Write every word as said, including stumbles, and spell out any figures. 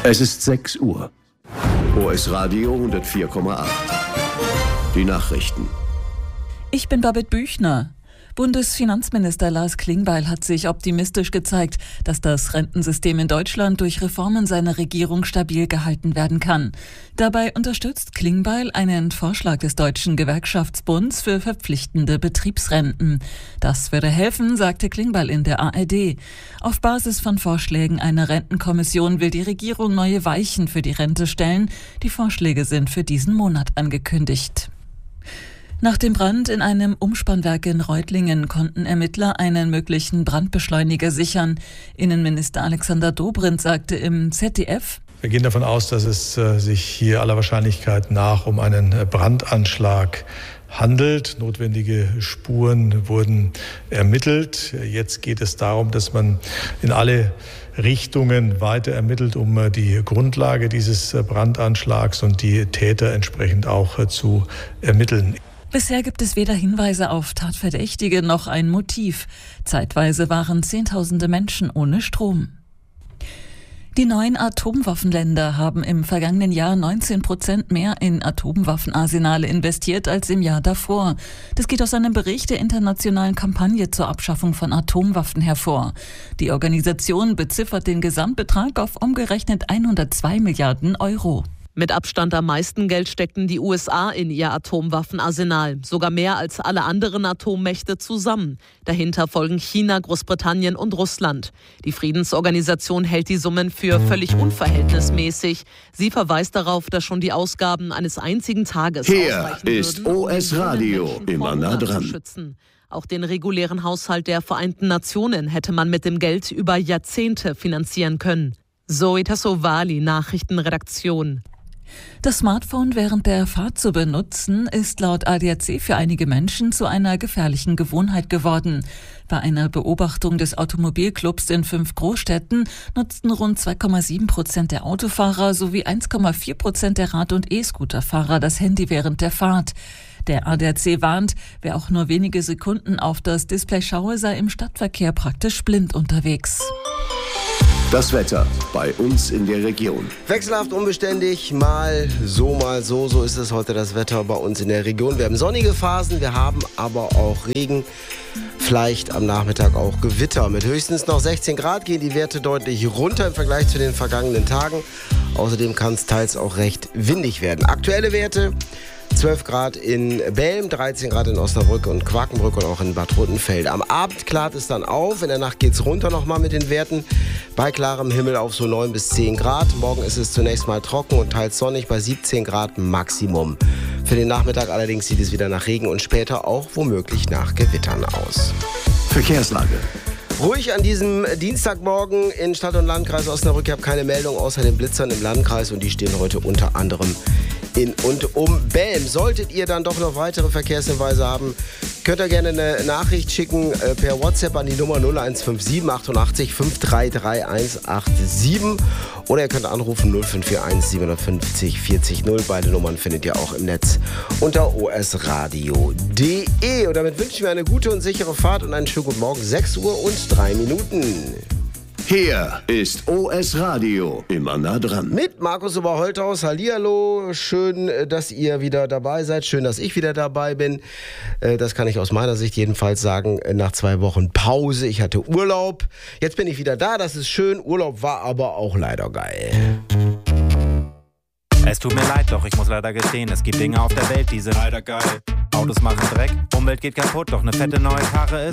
Es ist sechs Uhr. O S Radio hundertvier Komma acht. Die Nachrichten. Ich bin Babette Büchner. Bundesfinanzminister Lars Klingbeil hat sich optimistisch gezeigt, dass das Rentensystem in Deutschland durch Reformen seiner Regierung stabil gehalten werden kann. Dabei unterstützt Klingbeil einen Vorschlag des Deutschen Gewerkschaftsbunds für verpflichtende Betriebsrenten. Das würde helfen, sagte Klingbeil in der A R D. Auf Basis von Vorschlägen einer Rentenkommission will die Regierung neue Weichen für die Rente stellen. Die Vorschläge sind für diesen Monat angekündigt. Nach dem Brand in einem Umspannwerk in Reutlingen konnten Ermittler einen möglichen Brandbeschleuniger sichern. Innenminister Alexander Dobrindt sagte im Z D F: Wir gehen davon aus, dass es äh, sich hier aller Wahrscheinlichkeit nach um einen Brandanschlag handelt. Notwendige Spuren wurden ermittelt. Jetzt geht es darum, dass man in alle Richtungen weiter ermittelt, um die Grundlage dieses Brandanschlags und die Täter entsprechend auch zu ermitteln. Bisher gibt es weder Hinweise auf Tatverdächtige noch ein Motiv. Zeitweise waren Zehntausende Menschen ohne Strom. Die neuen Atomwaffenländer haben im vergangenen Jahr neunzehn Prozent mehr in Atomwaffenarsenale investiert als im Jahr davor. Das geht aus einem Bericht der internationalen Kampagne zur Abschaffung von Atomwaffen hervor. Die Organisation beziffert den Gesamtbetrag auf umgerechnet hundertzwei Milliarden Euro. Mit Abstand am meisten Geld steckten die U S A in ihr Atomwaffenarsenal, sogar mehr als alle anderen Atommächte zusammen. Dahinter folgen China, Großbritannien und Russland. Die Friedensorganisation hält die Summen für völlig unverhältnismäßig. Sie verweist darauf, dass schon die Ausgaben eines einzigen Tages Hier ist O S Radio, immer nah dran. Auch den regulären Haushalt der Vereinten Nationen hätte man mit dem Geld über Jahrzehnte finanzieren können. Zoe Tassovali, Nachrichtenredaktion. Das Smartphone während der Fahrt zu benutzen, ist laut A D A C für einige Menschen zu einer gefährlichen Gewohnheit geworden. Bei einer Beobachtung des Automobilclubs in fünf Großstädten nutzten rund zwei Komma sieben Prozent der Autofahrer sowie eins Komma vier Prozent der Rad- und E-Scooterfahrer das Handy während der Fahrt. Der A D A C warnt, wer auch nur wenige Sekunden auf das Display schaue, sei im Stadtverkehr praktisch blind unterwegs. Das Wetter bei uns in der Region. Wechselhaft unbeständig, mal so, mal so. So ist es heute das Wetter bei uns in der Region. Wir haben sonnige Phasen, wir haben aber auch Regen. Vielleicht am Nachmittag auch Gewitter. Mit höchstens noch sechzehn Grad gehen die Werte deutlich runter im Vergleich zu den vergangenen Tagen. Außerdem kann es teils auch recht windig werden. Aktuelle Werte: zwölf Grad in Belm, dreizehn Grad in Osnabrück und Quakenbrück und auch in Bad Rottenfeld. Am Abend klart es dann auf, in der Nacht geht es runter nochmal mit den Werten. Bei klarem Himmel auf so neun bis zehn Grad. Morgen ist es zunächst mal trocken und teils sonnig bei siebzehn Grad Maximum. Für den Nachmittag allerdings sieht es wieder nach Regen und später auch womöglich nach Gewittern aus. Verkehrslage. Ruhig an diesem Dienstagmorgen in Stadt- und Landkreis Osnabrück. Ich habe keine Meldung außer den Blitzern im Landkreis und die stehen heute unter anderem in und um Belm. Solltet ihr dann doch noch weitere Verkehrshinweise haben, könnt ihr gerne eine Nachricht schicken äh, per WhatsApp an die Nummer null eins fünf sieben achtundachtzig fünf drei drei eins acht sieben oder ihr könnt anrufen null fünf vier eins siebenundfünfzig vierzig null. Beide Nummern findet ihr auch im Netz unter osradio punkt de. Und damit wünschen wir eine gute und sichere Fahrt und einen schönen guten Morgen. sechs Uhr und drei Minuten. Hier ist O S Radio, immer nah dran. Mit Markus Oberholthaus. Hallihallo, schön, dass ihr wieder dabei seid. Schön, dass ich wieder dabei bin. Das kann ich aus meiner Sicht jedenfalls sagen, nach zwei Wochen Pause. Ich hatte Urlaub. Jetzt bin ich wieder da, das ist schön. Urlaub war aber auch leider geil. Es tut mir leid, doch ich muss leider gestehen, es gibt Dinge auf der Welt, die sind leider geil. Autos machen Dreck, Umwelt geht kaputt, doch eine fette neue Karre ist